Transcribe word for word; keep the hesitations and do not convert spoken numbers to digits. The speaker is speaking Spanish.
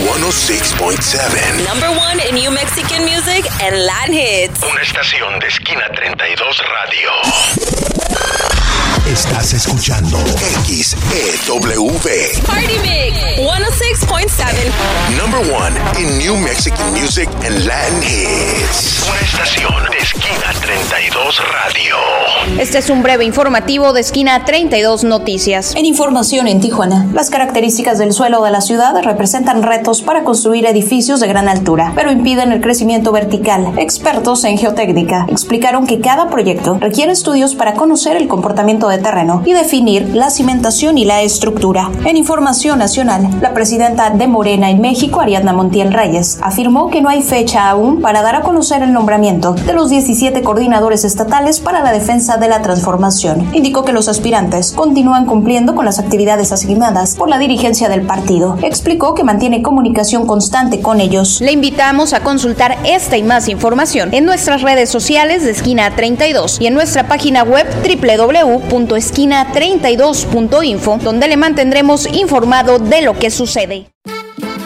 ciento seis punto siete. Number one in New Mexican music and Latin hits. Una estación de Esquina treinta y dos Radio. Estás escuchando X E W. Party Mix ciento seis punto siete. Number one in New Mexican music and Latin hits. Una estación de Esquina treinta y dos Radio. Este es un breve informativo de Esquina treinta y dos Noticias. En información en Tijuana, las características del suelo de la ciudad representan retos para construir edificios de gran altura, pero impiden el crecimiento vertical. Expertos en geotécnica explicaron que cada proyecto requiere estudios para conocer el comportamiento de terreno y definir la cimentación y la estructura. En información nacional, la presidenta de Morena en México, Ariadna Montiel Reyes, afirmó que no hay fecha aún para dar a conocer el nombramiento de los diecisiete coordinadores estatales para la defensa de la transformación. Indicó que los aspirantes continúan cumpliendo con las actividades asignadas por la dirigencia del partido. Explicó que mantiene comunicación constante con ellos. Le invitamos a consultar esta y más información en nuestras redes sociales de Esquina treinta y dos y en nuestra página web doble u doble u doble u punto esquina treinta y dos punto info, donde le mantendremos informado de lo que sucede.